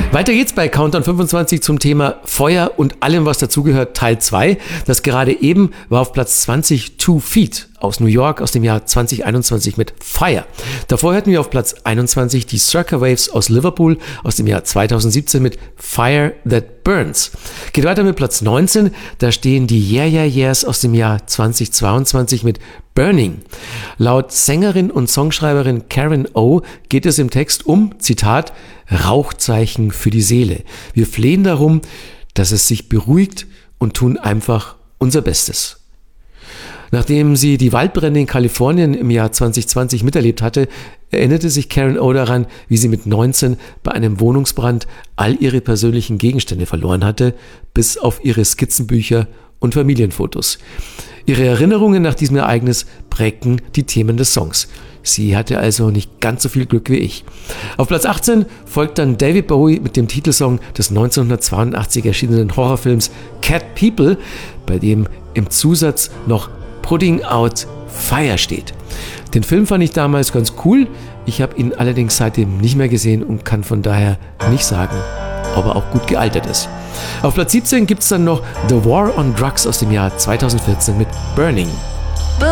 Weiter geht's bei Countdown 25 zum Thema Feuer und allem, was dazugehört, Teil 2. Das gerade eben war auf Platz 20 2 Feet aus New York aus dem Jahr 2021 mit Fire. Davor hatten wir auf Platz 21 die Circa Waves aus Liverpool aus dem Jahr 2017 mit Fire That Burns. Geht weiter mit Platz 19, da stehen die Yeah Yeah Yeahs aus dem Jahr 2022 mit Burning. Laut Sängerin und Songschreiberin Karen O geht es im Text um, Zitat, Rauchzeichen für die Seele. Wir flehen darum, dass es sich beruhigt und tun einfach unser Bestes. Nachdem sie die Waldbrände in Kalifornien im Jahr 2020 miterlebt hatte, erinnerte sich Karen O daran, wie sie mit 19 bei einem Wohnungsbrand all ihre persönlichen Gegenstände verloren hatte, bis auf ihre Skizzenbücher und Familienfotos. Ihre Erinnerungen nach diesem Ereignis prägten die Themen des Songs. Sie hatte also nicht ganz so viel Glück wie ich. Auf Platz 18 folgt dann David Bowie mit dem Titelsong des 1982 erschienenen Horrorfilms Cat People, bei dem im Zusatz noch Putting Out Fire steht. Den Film fand ich damals ganz cool, ich habe ihn allerdings seitdem nicht mehr gesehen und kann von daher nicht sagen, ob er auch gut gealtert ist. Auf Platz 17 gibt es dann noch The War on Drugs aus dem Jahr 2014 mit Burning.